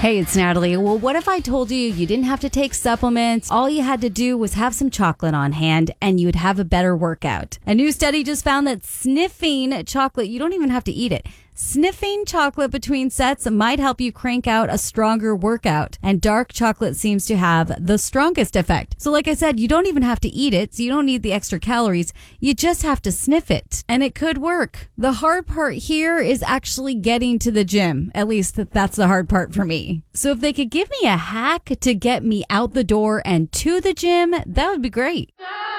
Hey, it's Natalie. Well, what if I told you didn't have to take supplements? All you had to do was have some chocolate on hand and you would have a better workout. A new study just found that sniffing chocolate, you don't even have to eat it. Sniffing chocolate between sets might help you crank out a stronger workout, and dark chocolate seems to have the strongest effect. So like I said, you don't even have to eat it, so you don't need the extra calories. You just have to sniff it, and it could work. The hard part here is actually getting to the gym. At least that's the hard part for me. So if they could give me a hack to get me out the door and to the gym, that would be great.